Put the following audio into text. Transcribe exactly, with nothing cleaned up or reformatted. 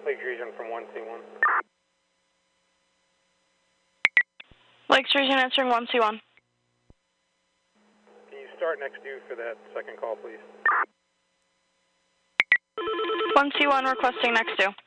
Lakes Region from one C one. Lakes Region answering one C one. Can you start next due for that second call, please? one C one requesting next due.